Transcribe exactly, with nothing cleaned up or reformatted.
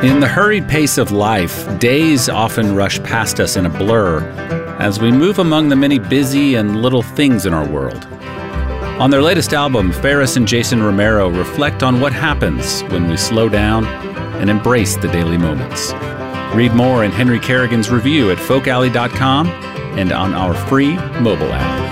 In the hurried pace of life, days often rush past us in a blur as we move among the many busy and little things in our world. On their latest album, Faris and Jason Romero reflect on what happens when we slow down and embrace the daily moments. Read more in Henry Kerrigan's review at folk alley dot com and on our free mobile app.